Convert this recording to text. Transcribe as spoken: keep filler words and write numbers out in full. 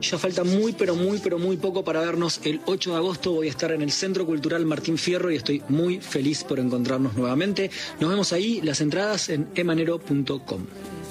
Ya falta muy, pero muy, pero muy poco para vernos. El ocho de agosto voy a estar en el Centro Cultural Martín Fierro y estoy muy feliz por encontrarnos nuevamente. Nos vemos ahí, las entradas en emanero punto com.